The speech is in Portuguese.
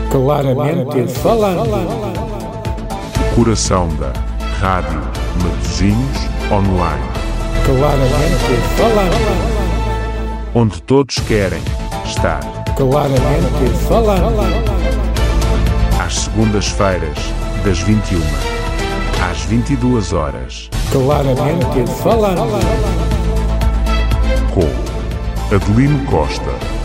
Claramente falando. O coração da Rádio Matosinhos Online. Claramente falando. Onde todos querem estar. Claramente falando. Às segundas-feiras, das 21 às 22 horas. Claramente falando. Com Adelino Costa